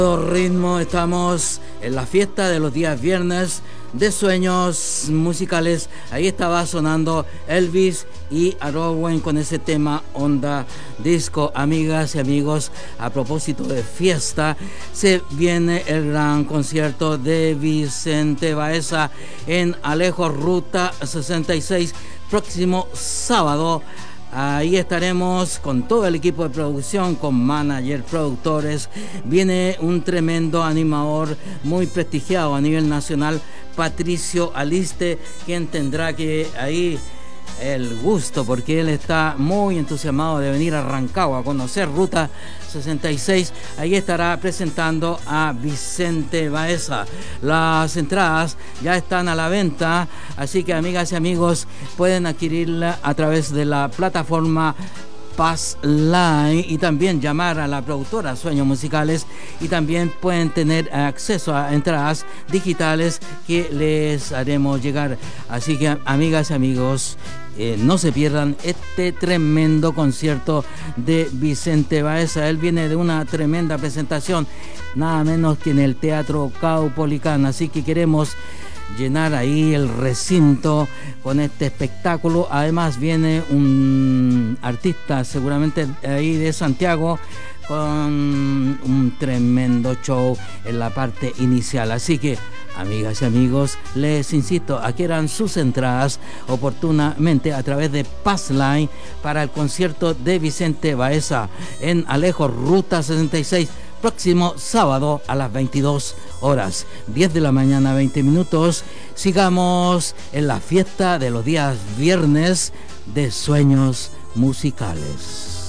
Ritmo, estamos en la fiesta de los días viernes de sueños musicales. Ahí estaba sonando Elvis y Arrowen con ese tema Onda Disco. Amigas y amigos, a propósito de fiesta, se viene el gran concierto de Vicente Baeza en Alejo Ruta 66, próximo sábado. Ahí estaremos con todo el equipo de producción, con manager, productores. Viene un tremendo animador muy prestigiado a nivel nacional, Patricio Aliste, quien tendrá que ahí el gusto, porque él está muy entusiasmado de venir a Rancagua a conocer Ruta 66. Ahí estará presentando a Vicente Baeza. Las entradas ya están a la venta, así que amigas y amigos pueden adquirirla a través de la plataforma Passline y también llamar a la productora Sueños Musicales, y también pueden tener acceso a entradas digitales que les haremos llegar. Así que amigas y amigos, no se pierdan este tremendo concierto de Vicente Baeza. Él viene de una tremenda presentación, nada menos que en el Teatro Caupolicán, así que queremos llenar ahí el recinto con este espectáculo. Además viene un artista seguramente ahí de Santiago con un tremendo show en la parte inicial. Así que amigas y amigos, les insisto, adquieran sus entradas oportunamente a través de Passline para el concierto de Vicente Baeza en Alejo Ruta 66, próximo sábado a las 22 horas, 10 de la mañana, 20 minutos. Sigamos en la fiesta de los días viernes de sueños musicales.